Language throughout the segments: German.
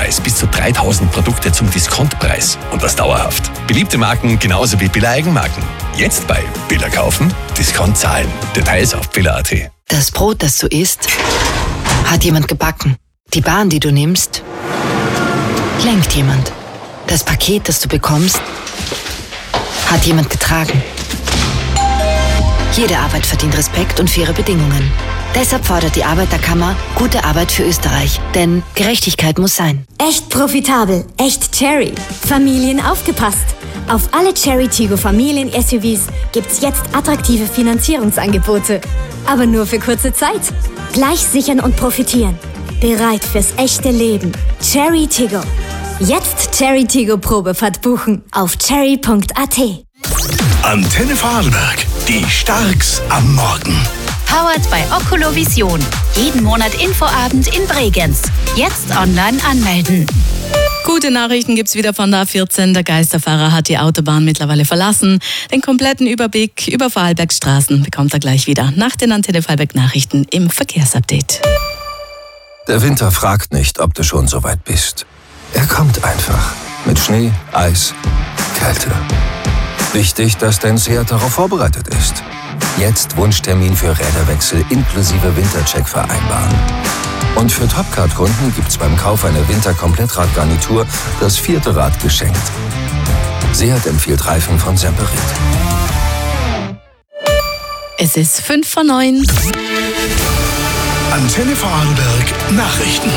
Aufpreis bis zu 3000 Produkte zum Diskontpreis. Und das dauerhaft. Beliebte Marken genauso wie Billa-Eigenmarken. Jetzt bei Billa kaufen, Diskont zahlen. Details auf billa.at. Das Brot, das du isst, hat jemand gebacken. Die Bahn, die du nimmst, lenkt jemand. Das Paket, das du bekommst, hat jemand getragen. Jede Arbeit verdient Respekt und faire Bedingungen. Deshalb fordert die Arbeiterkammer gute Arbeit für Österreich. Denn Gerechtigkeit muss sein. Echt profitabel, echt Chery. Familien aufgepasst. Auf alle Chery Tiggo Familien-SUVs gibt's jetzt attraktive Finanzierungsangebote. Aber nur für kurze Zeit. Gleich sichern und profitieren. Bereit fürs echte Leben. Chery Tiggo. Jetzt Chery Tiggo Probefahrt buchen auf chery.at. Antenne Vorarlberg, die Starks am Morgen. Powered bei Oculovision. Jeden Monat Infoabend in Bregenz. Jetzt online anmelden. Gute Nachrichten gibt's wieder von der A14. Der Geisterfahrer hat die Autobahn mittlerweile verlassen. Den kompletten Überblick über Vorarlbergs Straßen bekommt er gleich wieder nach den Antenne Vorarlberg Nachrichten im Verkehrsupdate. Der Winter fragt nicht, ob du schon so weit bist. Er kommt einfach. Mit Schnee, Eis, Kälte. Wichtig, dass dein Seat darauf vorbereitet ist. Jetzt Wunschtermin für Räderwechsel inklusive Wintercheck vereinbaren. Und für Topcard-Kunden gibt's beim Kauf einer Winter-Komplettradgarnitur das 4. Rad geschenkt. Seat empfiehlt Reifen von Semperit. Es ist 8:55. Antenne Vorarlberg Nachrichten.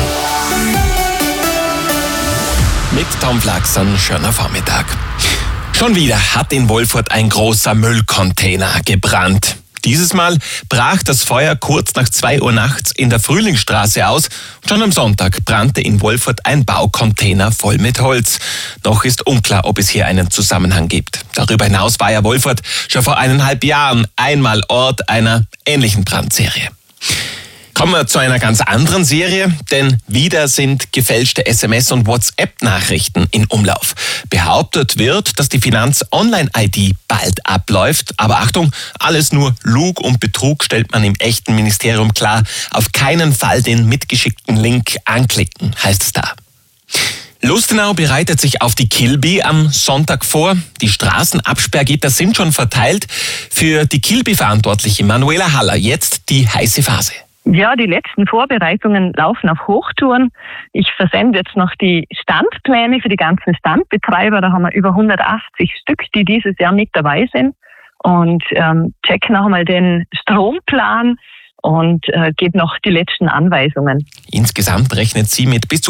Mit Tom Flachsen, schöner Vormittag. Schon wieder hat in Wolfurt ein großer Müllcontainer gebrannt. Dieses Mal brach das Feuer kurz nach 2 Uhr nachts in der Frühlingsstraße aus. Schon am Sonntag brannte in Wolfurt ein Baucontainer voll mit Holz. Noch ist unklar, ob es hier einen Zusammenhang gibt. Darüber hinaus war ja Wolfurt schon vor 1,5 Jahren einmal Ort einer ähnlichen Brandserie. Kommen wir zu einer ganz anderen Serie, denn wieder sind gefälschte SMS- und WhatsApp-Nachrichten in Umlauf. Behauptet wird, dass die Finanz-Online-ID bald abläuft. Aber Achtung, alles nur Lug und Betrug, stellt man im echten Ministerium klar. Auf keinen Fall den mitgeschickten Link anklicken, heißt es da. Lustenau bereitet sich auf die Kilby am Sonntag vor. Die Straßenabsperrgitter sind schon verteilt. Für die Kilby-Verantwortliche Manuela Haller jetzt die heiße Phase. Ja, die letzten Vorbereitungen laufen auf Hochtouren. Ich versende jetzt noch die Standpläne für die ganzen Standbetreiber. Da haben wir über 180 Stück, die dieses Jahr mit dabei sind. Und checken auch mal den Stromplan und gebe noch die letzten Anweisungen. Insgesamt rechnet sie mit bis zu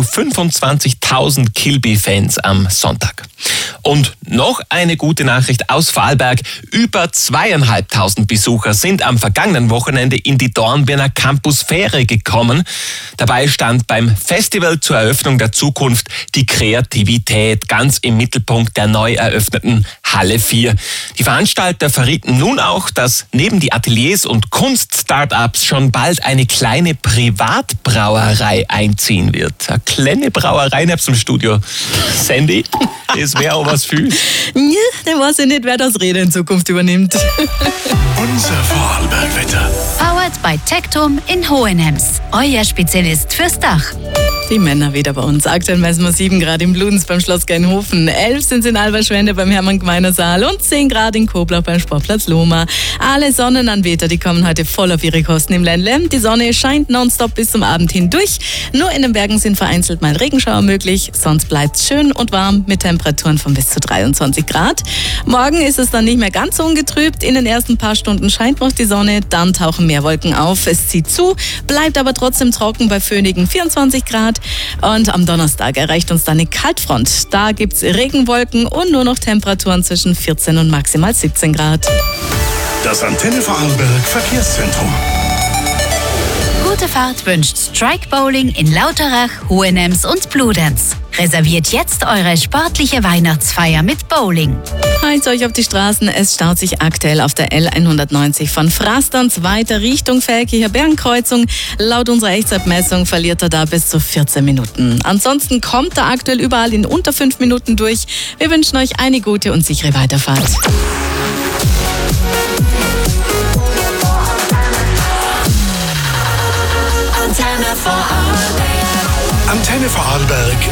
25.000 Kilby-Fans am Sonntag. Und noch eine gute Nachricht aus Vorarlberg. Über 2.500 Besucher sind am vergangenen Wochenende in die Dornbirner Campusfähre gekommen. Dabei stand beim Festival zur Eröffnung der Zukunft die Kreativität ganz im Mittelpunkt der neu eröffneten Halle 4. Die Veranstalter verrieten nun auch, dass neben die Ateliers und Kunst-Startups schon bald eine kleine Privatbrauerei einziehen wird. Eine kleine Brauerei nebst dem Studio. Sandy, das wäre auch was für. Ja, dann weiß ich nicht, wer das Reden in Zukunft übernimmt. Unser Vorarlberg-Wetter. Powered bei Tektum in Hohenems. Euer Spezialist fürs Dach. Die Männer wieder bei uns. Aktuell messen wir 7 Grad in Bludenz beim Schloss Geinhofen, 11 sind es in Alberschwende beim Hermann Gmeiner Saal und 10 Grad in Koblach beim Sportplatz Lohmar. Alle Sonnenanbeter, die kommen heute voll auf ihre Kosten im Ländle. Die Sonne scheint nonstop bis zum Abend hindurch. Nur in den Bergen sind vereinzelt mal Regenschauer möglich. Sonst bleibt es schön und warm mit Temperaturen von bis zu 23 Grad. Morgen ist es dann nicht mehr ganz so ungetrübt. In den ersten paar Stunden scheint noch die Sonne, dann tauchen mehr Wolken auf. Es zieht zu, bleibt aber trotzdem trocken bei föhnigen 24 Grad. Und am Donnerstag erreicht uns dann eine Kaltfront. Da gibt es Regenwolken und nur noch Temperaturen zwischen 14 und maximal 17 Grad. Das Antenne Vorarlberg Verkehrszentrum. Gute Fahrt wünscht Strike Bowling in Lauterach, Hohenems und Bludenz. Reserviert jetzt eure sportliche Weihnachtsfeier mit Bowling. Heizt euch auf die Straßen. Es staut sich aktuell auf der L190 von Frasterns weiter Richtung Feldkircher Bergenkreuzung. Laut unserer Echtzeitmessung verliert er da bis zu 14 Minuten. Ansonsten kommt er aktuell überall in unter 5 Minuten durch. Wir wünschen euch eine gute und sichere Weiterfahrt. Antenne Vorarlberg